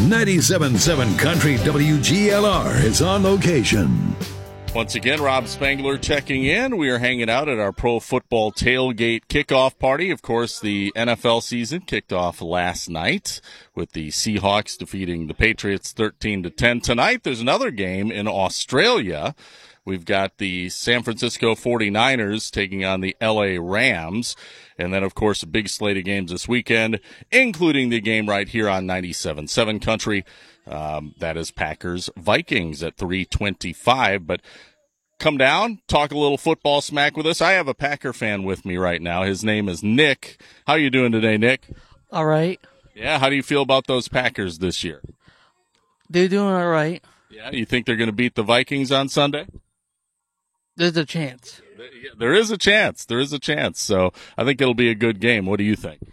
97.7 Country WGLR is on location. Once again, Rob Spangler checking in. We are hanging out at our pro football tailgate kickoff party. Of course, the NFL season kicked off last night with the Seahawks defeating the Patriots 13-10. Tonight, there's another game in Australia. We've got the San Francisco 49ers taking on the LA Rams. And then, of course, a big slate of games this weekend, including the game right here on 97.7 Country. That is Packers-Vikings at 3:25. But come down, talk a little football smack with us. I have a Packer fan with me right now. His name is Nick. How you doing today, Nick? All right. Yeah, how do you feel about those Packers this year? They're doing all right. Yeah, you think they're going to beat the Vikings on Sunday? There's a chance. There is a chance. There is a chance. So I think it'll be a good game. What do you think?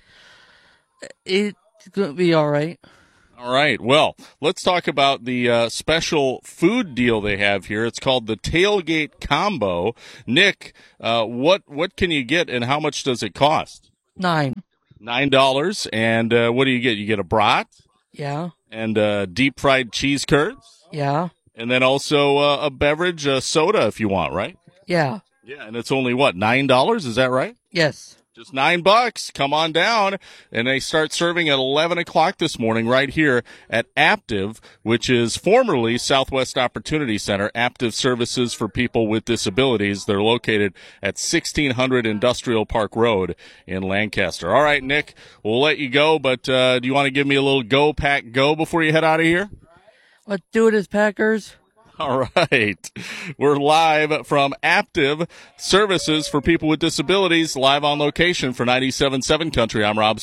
It's going to be all right. All right. Well, let's talk about the special food deal they have here. It's called the Tailgate Combo. Nick, what can you get and how much does it cost? $9. $9. And what do you get? You get a brat? Yeah. And deep fried cheese curds? Yeah. And then also a beverage, a soda if you want, right? Yeah. Yeah, and it's only, what, $9? Is that right? Yes. Just $9. Come on down. And they start serving at 11 o'clock this morning right here at Aptiv, which is formerly Southwest Opportunity Center, Aptiv Services for People with Disabilities. They're located at 1600 Industrial Park Road in Lancaster. All right, Nick, we'll let you go, but do you want to give me a little go, Pack, go before you head out of here? Let's do it as Packers. All right. We're live from Aptiv Services for People with Disabilities, live on location for 97.7 Country. I'm Rob.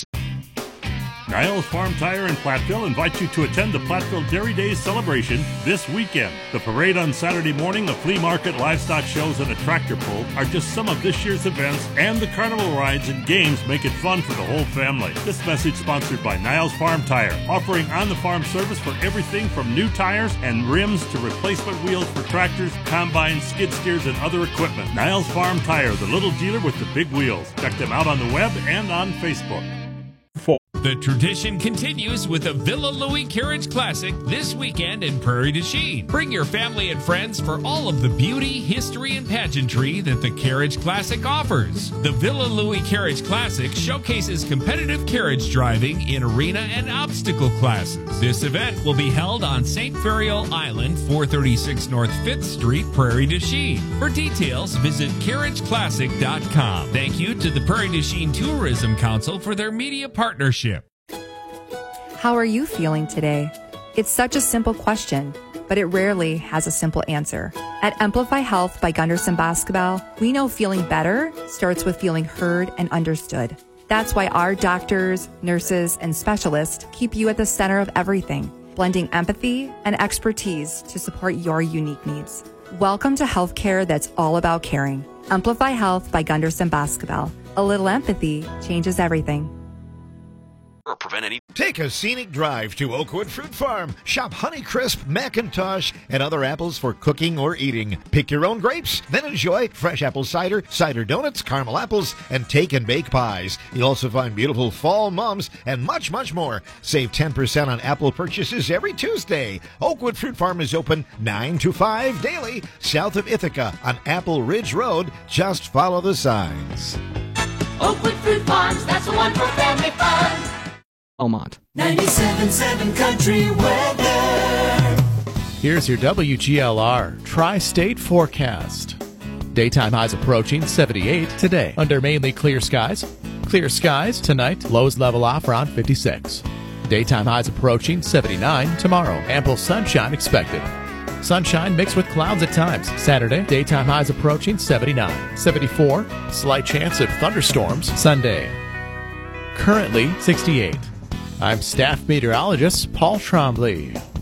Niles Farm Tire in Platteville invites you to attend the Platteville Dairy Days celebration this weekend. The parade on Saturday morning, the flea market, livestock shows, and a tractor pull are just some of this year's events, and the carnival rides and games make it fun for the whole family. This message sponsored by Niles Farm Tire, offering on-the-farm service for everything from new tires and rims to replacement wheels for tractors, combines, skid steers, and other equipment. Niles Farm Tire, the little dealer with the big wheels. Check them out on the web and on Facebook. The tradition continues with the Villa Louis Carriage Classic this weekend in Prairie du Chien. Bring your family and friends for all of the beauty, history, and pageantry that the Carriage Classic offers. The Villa Louis Carriage Classic showcases competitive carriage driving in arena and obstacle classes. This event will be held on St. Ferial Island, 436 North 5th Street, Prairie du Chien. For details, visit carriageclassic.com. Thank you to the Prairie du Chien Tourism Council for their media partnership. How are you feeling today? It's such a simple question, but it rarely has a simple answer. At Amplify Health by Gunderson Basketball, we know feeling better starts with feeling heard and understood. That's why our doctors, nurses, and specialists keep you at the center of everything, blending empathy and expertise to support your unique needs. Welcome to healthcare that's all about caring. Amplify Health by Gunderson Basketball. A little empathy changes everything. Or prevent any. Take a scenic drive to Oakwood Fruit Farm. Shop Honeycrisp, McIntosh, and other apples for cooking or eating. Pick your own grapes, then enjoy fresh apple cider, cider donuts, caramel apples, and take and bake pies. You'll also find beautiful fall mums and much, much more. Save 10% on apple purchases every Tuesday. Oakwood Fruit Farm is open 9 to 5 daily, south of Ithaca on Apple Ridge Road. Just follow the signs. Oakwood Fruit Farms, that's the one for family fun. Belmont. 97.7 Country weather. Here's your WGLR Tri-State forecast. Daytime highs approaching 78 today under mainly clear skies. Clear skies tonight, lows level off around 56. Daytime highs approaching 79 tomorrow. Ample sunshine expected. Sunshine mixed with clouds at times. Saturday, daytime highs approaching 79. 74, slight chance of thunderstorms Sunday. Currently 68. I'm staff meteorologist Paul Trombley.